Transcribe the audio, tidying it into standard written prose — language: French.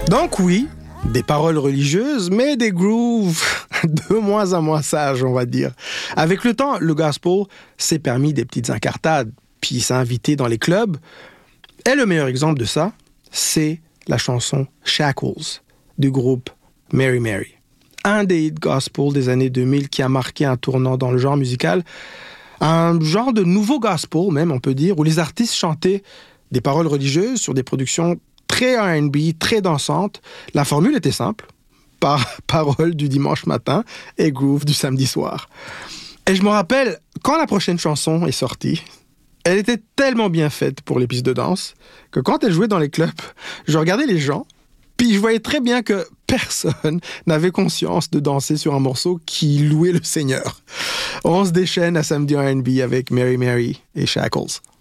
Donc oui, des paroles religieuses, mais des grooves de moins en moins sages, on va dire. Avec le temps, le gospel s'est permis des petites incartades, puis s'est invité dans les clubs. Et le meilleur exemple de ça, c'est la chanson Shackles du groupe Mary Mary. Un des hits gospel des années 2000 qui a marqué un tournant dans le genre musical. Un genre de nouveau gospel, même, on peut dire, où les artistes chantaient des paroles religieuses sur des productions très R&B, très dansantes. La formule était simple. Paroles du dimanche matin et groove du samedi soir. Et je me rappelle, quand la prochaine chanson est sortie, elle était tellement bien faite pour les pistes de danse que quand elle jouait dans les clubs, je regardais les gens, puis je voyais très bien que personne n'avait conscience de danser sur un morceau qui louait le Seigneur. On se déchaîne à samedi R&B avec Mary Mary et Shackles.